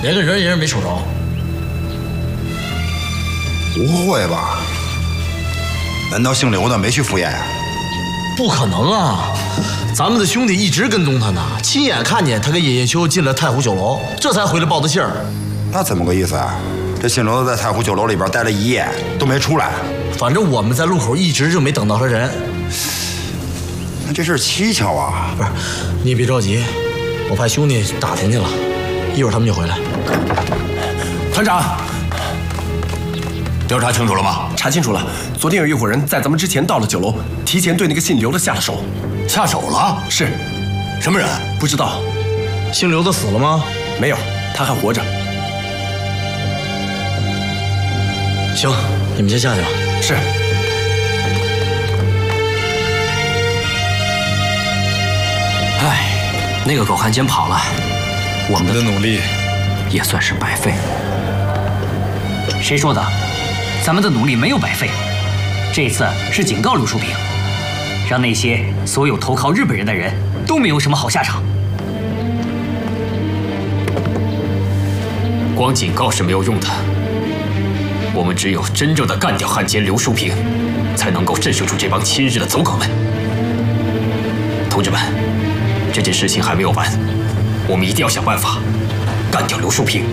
连个人也没瞅着。 不会吧？难道姓刘的没去赴宴？ 不可能啊！咱们的兄弟一直跟踪他呢，亲眼看见他跟叶叶秋进了太湖酒楼，这才回来报的信儿。 那怎么个意思啊？这姓刘的在太湖酒楼里边待了1夜都没出来。 反正我们在路口一直就没等到他人。 那这事蹊跷啊！ 不是，你别着急，我派兄弟打听去了，一会儿他们就回来。 团长，调查清楚了吗？ 查清楚了，昨天有一伙人在咱们之前到了酒楼，提前对那个姓刘的下了手。 下手了？ 是。 什么人？ 不知道。 姓刘的死了吗？ 没有，他还活着。 行，你们先下去吧。 是。 唉，那个狗汉奸跑了，我们的努力也算是白费。 谁说的？咱们的努力没有白费。这次是警告刘树平，让那些所有投靠日本人的人都没有什么好下场。 光警告是没有用的，我们只有真正的干掉汉奸刘淑平，才能够震慑住这帮亲日的走狗们。同志们，这件事情还没有完，我们一定要想办法干掉刘淑平。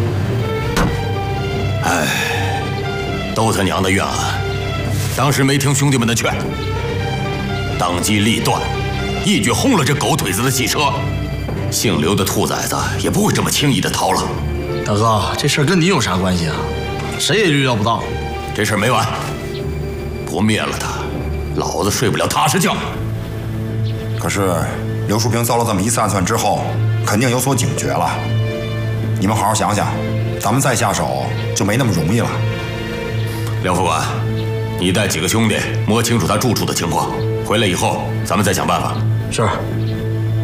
哎，都他娘的冤案！当时没听兄弟们的劝，当机立断，一举轰了这狗腿子的汽车。姓刘的兔崽子也不会这么轻易的逃了。 大哥，这事儿跟你有啥关系啊？谁也预料不到。 这事儿没完，不灭了他，老子睡不了踏实觉。 可是刘树平遭了这么一次暗算之后，肯定有所警觉了。你们好好想想，咱们再下手就没那么容易了。 廖副官，你带几个兄弟摸清楚他住处的情况，回来以后咱们再想办法。 是。